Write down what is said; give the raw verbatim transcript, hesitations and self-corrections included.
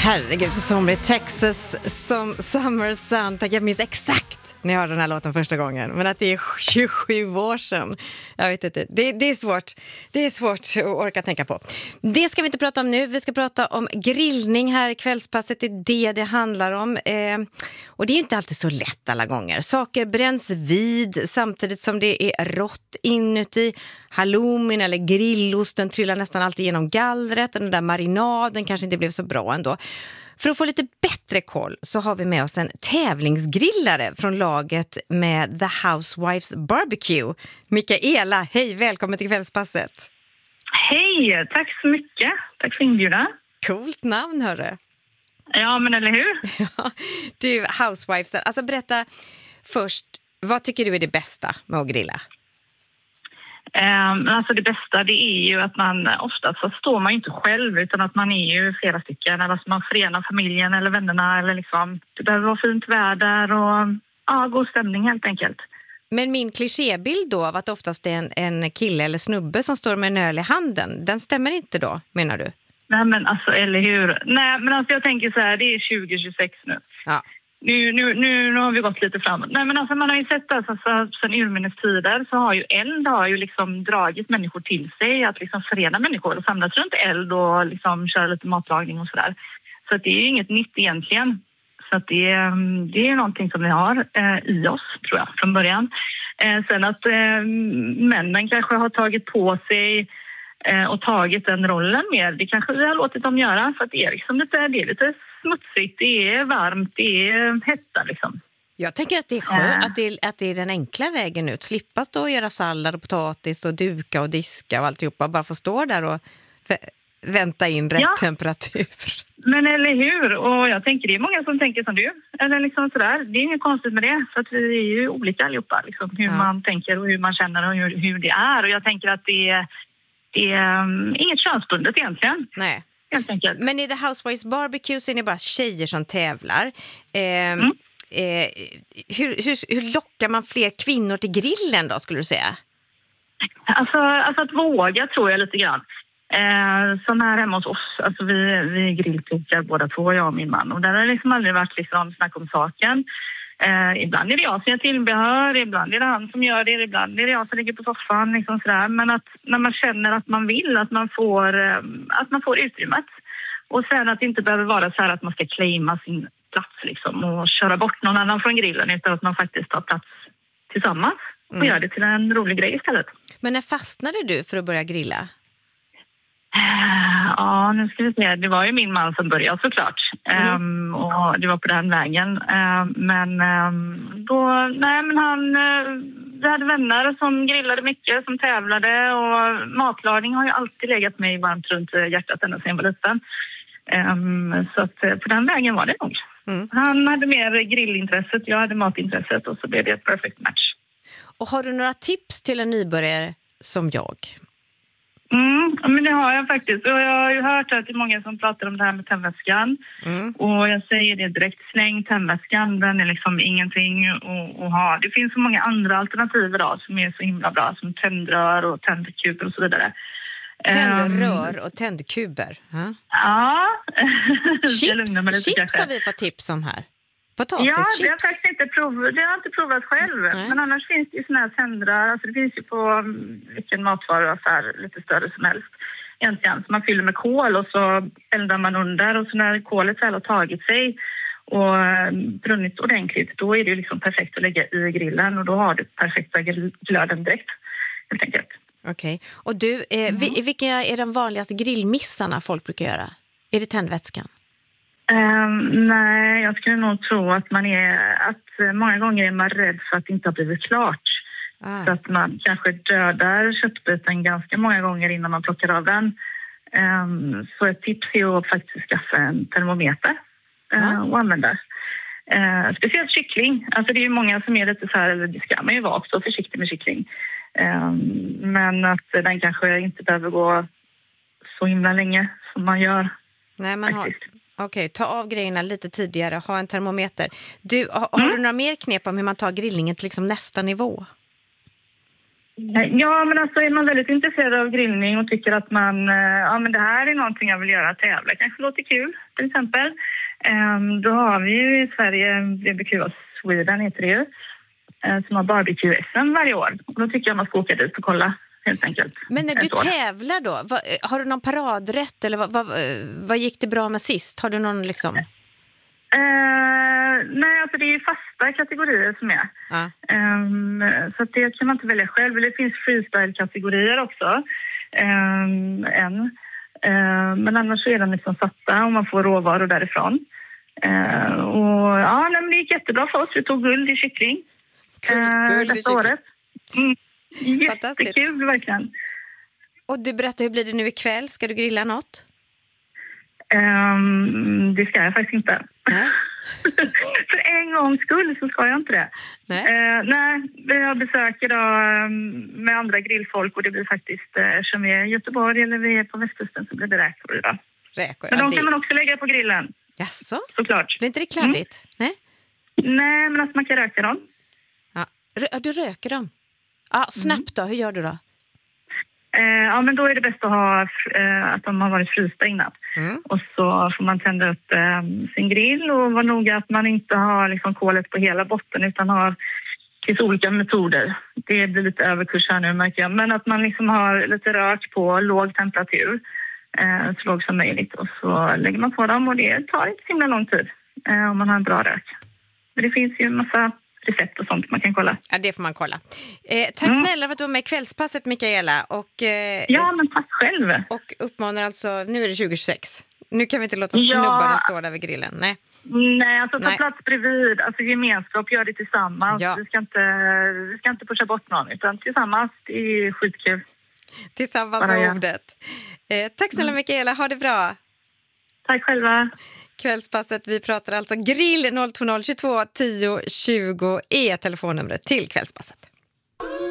Herregud, så somrigt. Texas som Summer Sun. Jag minns exakt när jag hörde den här låten första gången. Men att det är tjugosju år sedan. Jag vet inte. Det, det är svårt. Det är svårt att orka tänka på. Det ska vi inte prata om nu. Vi ska prata om grillning här i kvällspasset. Det är det det handlar om. Eh, och det är inte alltid så lätt alla gånger. Saker bränns vid samtidigt som det är rått inuti. Halloumin eller grillosten trillar nästan alltid genom gallret. Den där marinaden kanske inte blev så bra ändå. För att få lite bättre koll så har vi med oss en tävlingsgrillare från laget med The Housewives Barbecue. Mikaela, hej, välkommen till kvällspasset. Hej, tack så mycket. Tack för inbjudan. Coolt namn, hörru. Ja, men eller hur? Du, Housewives, alltså berätta först, vad tycker du är det bästa med att grilla? Um, alltså det bästa det är ju att man oftast så står man ju inte själv utan att man är ju flera stycken. Alltså man förenar familjen eller vännerna eller liksom, det behöver vara fint väder och ja, god stämning helt enkelt. Men min klichébild då av att oftast är en, en kille eller snubbe som står med en öl i handen, den stämmer inte då, menar du? Nej men alltså, eller hur? Nej men alltså jag tänker så här, det är tjugo tjugosex nu. Ja. Nu, nu, nu, nu har vi gått lite framåt. Nej, men alltså man har ju sett att alltså, sen urminnes tider så har ju eld har ju liksom dragit människor till sig att liksom förena människor och samlas runt eld och liksom köra lite matlagning och sådär. Så att det är ju inget nytt egentligen. Så att det, det är någonting som vi har eh, i oss tror jag från början. Eh, sen att eh, männen kanske har tagit på sig eh, och tagit den rollen mer. Det kanske vi har låtit dem göra för att det är liksom lite, det är lite smutsigt, det är varmt, det är hetta liksom. Jag tänker att det är skönt, äh. att, det är, att det är den enkla vägen ut. Slippa stå och göra sallad och potatis och duka och diska och alltihopa. Bara få stå där och vänta in rätt ja. temperatur. Men eller hur? Och jag tänker det är många som tänker som du. Eller liksom sådär. Det är inget konstigt med det. För att vi är ju olika allihopa. Liksom, hur ja. man tänker och hur man känner och hur, hur det är. Och jag tänker att det är, det är um, inget könsbundet egentligen. Nej. Men i The Housewives Barbecue så är det bara tjejer som tävlar. Eh, mm. eh, hur, hur, hur lockar man fler kvinnor till grillen då, skulle du säga? Alltså, alltså att våga tror jag lite grann. Eh, som här hemma hos oss, alltså vi, vi grillkokar båda två, jag och min man. Och där har det liksom aldrig varit liksom snack om saken. Eh, ibland är det jag som gör tillbehör, ibland är det han som gör det, ibland är det jag som ligger på soffan. Liksom sådär. Men att när man känner att man vill, att man får, eh, att man får utrymmet. Och sen att det inte behöver vara så här att man ska claima sin plats liksom, och köra bort någon annan från grillen, utan att man faktiskt tar plats tillsammans och mm. gör det till en rolig grej istället. Men när fastnade du för att börja grilla? Ja, nu ska vi se. Det var ju min man som började såklart. Mm. Um, och det var på den vägen. Um, men um, då, nej men han, uh, vi hade vänner som grillade mycket, som tävlade och matlagning har ju alltid legat mig varmt runt hjärtat ända sedan jag var liten. Um, så att uh, på den vägen var det nog. Mm. Han hade mer grillintresset, jag hade matintresset och så blev det ett perfect match. Och har du några tips till en nybörjare som jag? Mm, men det har jag faktiskt. Och jag har ju hört att det är många som pratar om det här med tändvätskan. Mm. Och jag säger det direkt, släng tändvätskan. Den är liksom ingenting att, att ha. Det finns så många andra alternativ idag som är så himla bra. Som tändrör och tändkuber och så vidare. Tändrör um, och tändkuber? Huh? Ja. Chips, chips har vi fått tips om här. Potatis, ja, chips. det har jag faktiskt inte provat. Det har jag inte provat själv. Nej. Men annars finns det ju såna här tändrör. Alltså det finns ju på vilken matvaruaffär lite större som helst. Egentligen. Så man fyller med kol och så eldar man under. Och så när kolet väl har tagit sig och brunnit ordentligt, då är det ju liksom perfekt att lägga i grillen. Och då har du perfekta glöden direkt, helt enkelt. Okej. Okay. Och du, eh, mm. vilka är de vanligaste grillmissarna folk brukar göra? Är det tändvätskan? Um, nej, jag skulle nog tro att man är att många gånger är man rädd för att det inte har blivit klart. Ah. Så att man kanske dödar köttbiten ganska många gånger innan man plockar av den. Um, så ett tips är att faktiskt skaffa en termometer uh, ah. och använda. Uh, speciellt kyckling. Alltså det är ju många som är lite så här, eller det ska man ju vara också försiktig med kyckling. Um, men att den kanske inte behöver gå så himla länge som man gör. Nej, man har... Okej, okay, ta av grejerna lite tidigare, ha en termometer. Du, ha, mm. Har du några mer knep om hur man tar grillningen till liksom nästa nivå? Ja, men alltså är man väldigt intresserad av grillning och tycker att man, eh, ja men det här är någonting jag vill göra, tävla, kanske låter kul till exempel. Um, då har vi ju i Sverige B B Q Sweden heter det ju, eh, som har barbecue-S M varje år. Och då tycker jag man ska åka dit och kolla helt enkelt. Men när du tävlar då, vad, har du någon paradrätt eller vad, vad, vad gick det bra med sist? Har du någon liksom... Uh, nej, alltså det är fasta kategorier som är. Ja. Um, så att det kan man inte välja själv. Det finns freestyle-kategorier också. Um, en. Uh, men annars är de liksom satta om man får råvaror därifrån. Uh, och ja, nej, men det gick jättebra för oss. Vi tog guld i kyckling. Guld, guld uh, i kyckling. Året. Mm. Jättekul verkligen. Och du berättar, hur blir det nu ikväll? Ska du grilla något? Um, det ska jag faktiskt inte. Nej. För en gångs skull så ska jag inte det. Nej, uh, nej vi har besök idag um, med andra grillfolk och det blir faktiskt, uh, som vi är i Göteborg eller vi är på västkusten så blir det räkor idag. Räkor. Men Ja, de det... kan man också lägga på grillen. Jaså? Såklart. Blir inte det kladdigt? Mm. Nej? Nej, men att man kan röka dem. Ja. Rö- du röker dem? Ja, snabbt då. Hur gör du då? Eh, ja, men då är det bäst att ha eh, att de har varit frysta innan. Mm. Och så får man tända upp eh, sin grill och vara noga att man inte har liksom kolet på hela botten utan har, det finns olika metoder. Det blir lite överkurs här nu märker jag. Men att man liksom har lite rök på låg temperatur, eh, så låg som möjligt. Och så lägger man på dem och det tar inte så himla lång tid eh, om man har en bra rök. Men det finns ju en massa recept och sånt man kan kolla. Ja, det får man kolla. Eh, tack mm. snälla för att du var med i Kvällspasset, Mikaela. Och, eh, ja, men tack själv. Och uppmanar alltså, nu är det tjugo tjugosex. Nu kan vi inte låta ja. snubbarna stå där vid grillen. Nej, Nej alltså ta Nej. plats bredvid. Alltså gemenskap, gör det tillsammans. Ja. Vi ska inte, vi ska inte pusha bort någon, utan tillsammans, det är skitkul. Tillsammans med ordet. Eh, tack snälla mm. Mikaela, ha det bra. Tack själva. Kvällspasset, vi pratar alltså grill. Noll två noll tjugotvå tio tjugo är telefonnumret till Kvällspasset.